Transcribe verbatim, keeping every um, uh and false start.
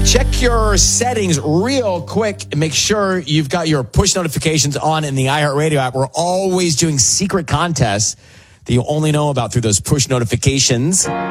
Check your settings real quick and make sure you've got your push notifications on in the iHeartRadio app. We're always doing secret contests that you only know about through those push notifications.